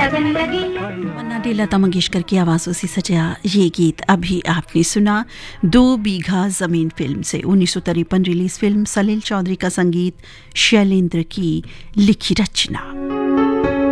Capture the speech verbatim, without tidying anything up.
लगन लगी। मन्ना डे लता मंगेशकर की आवाज़ों से सजा ये गीत अभी आपने सुना दो बीघा ज़मीन फिल्म से। उन्नीस सौ तिरपन रिलीज फिल्म, सलील चौधरी का संगीत, शैलेंद्र की लिखी रचना।